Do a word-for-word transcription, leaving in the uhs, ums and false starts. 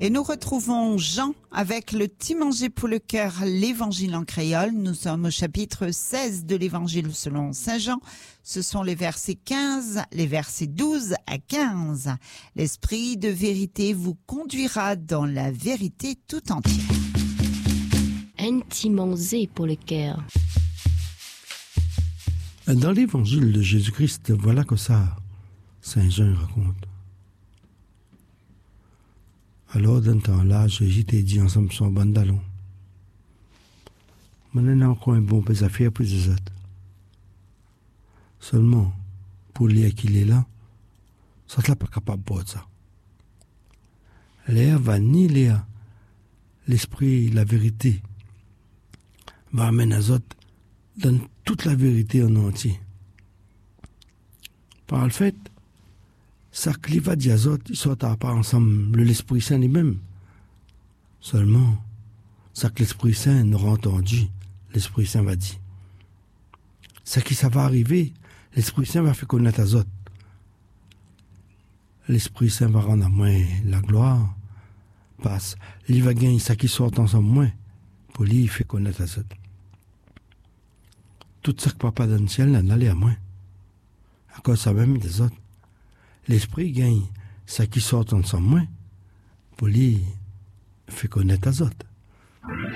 Et nous retrouvons Jean avec le petit manger pour le cœur, l'évangile en créole. Nous sommes au chapitre seize de l'évangile selon saint Jean. Ce sont les versets quinze, les versets douze à quinze. L'esprit de vérité vous conduira dans la vérité tout entière. Un petit manger pour le cœur. Dans l'évangile de Jésus-Christ, voilà que ça, saint Jean raconte. Alors, dans ce temps-là, Jésus t'a dit ensemble son bandalon. Maintenant, encore un bon peu d'affaires pour les autres. Seulement, pour l'air qu'il est là, ça n'est pas capable de boire ça. L'air va ni l'air, l'esprit, la vérité, va amener les autres dans toute la vérité en entier. Par le fait, ça qui va dire aux autres, ils ne sont pas ensemble, l'Esprit Saint lui-même. Seulement, ça que l'Esprit Saint n'aura entendu, l'Esprit Saint va dire. Ça qui ça va arriver, l'Esprit Saint va faire connaître aux autres. L'Esprit Saint va rendre à moi la gloire, parce qu'il va gagner ça qui sort ensemble moi, pour lui faire connaître aux autres. Tout ça que papa dans le ciel n'a allé à moi. À cause ça même des autres. L'esprit gagne ça qui sort ensemble moi, pour lui faire connaître aux autres.